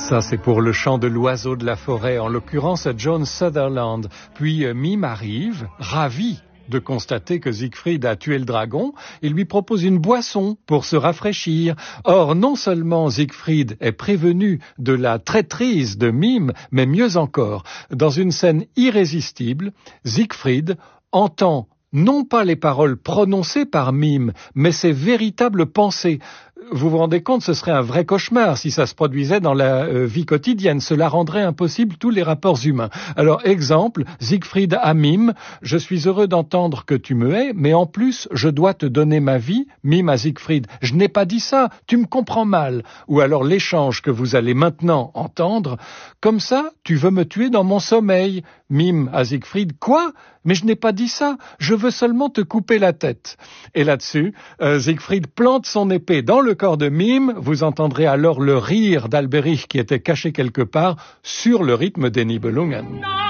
Ça, c'est pour le chant de l'oiseau de la forêt, en l'occurrence à Joan Sutherland. Puis Mime arrive, ravi de constater que Siegfried a tué le dragon et lui propose une boisson pour se rafraîchir. Or, non seulement Siegfried est prévenu de la traîtrise de Mime, mais mieux encore, dans une scène irrésistible, Siegfried entend non pas les paroles prononcées par Mime, mais ses véritables pensées. Vous vous rendez compte, ce serait un vrai cauchemar si ça se produisait dans la vie quotidienne. Cela rendrait impossible tous les rapports humains. Alors, exemple, Siegfried à Mime, je suis heureux d'entendre que tu me hais, mais en plus, je dois te donner ma vie. Mime à Siegfried, je n'ai pas dit ça, tu me comprends mal. Ou alors l'échange que vous allez maintenant entendre, comme ça, tu veux me tuer dans mon sommeil. Mime à Siegfried, quoi ? Mais je n'ai pas dit ça, je veux seulement te couper la tête. Et là-dessus, Siegfried plante son épée dans le corps de Mime. Vous entendrez alors le rire d'Alberich qui était caché quelque part sur le rythme des Nibelungen.